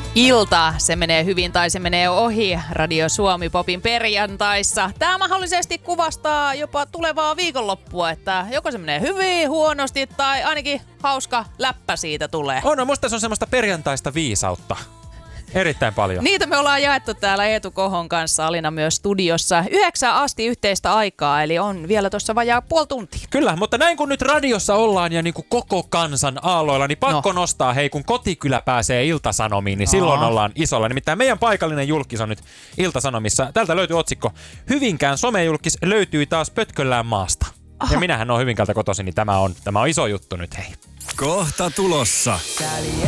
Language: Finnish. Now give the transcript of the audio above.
Ilta, se menee hyvin tai se menee ohi Radio Suomi Popin perjantaissa. Tämä mahdollisesti kuvastaa jopa tulevaa viikonloppua, että joko se menee hyvin, huonosti tai ainakin hauska läppä siitä tulee. Musta se on semmoista perjantaista viisautta. Erittäin paljon. Niitä me ollaan jaettu täällä Eetu Kohon kanssa, Alina myös studiossa. 9 asti yhteistä aikaa, eli on vielä tuossa vajaa puoli tuntia. Kyllä, mutta näin kun nyt radiossa ollaan ja niin kuin koko kansan aalloilla, niin pakko nostaa, hei kun Kotikylä pääsee Ilta-Sanomiin, niin silloin ollaan isolla. Nimittäin meidän paikallinen julkis on nyt Ilta-Sanomissa. Täältä löytyy otsikko, Hyvinkään somejulkis löytyi taas pötköllään maasta. Ja minähän olen Hyvinkäältä kotoisin, niin tämä on iso juttu nyt, hei. Kohta tulossa.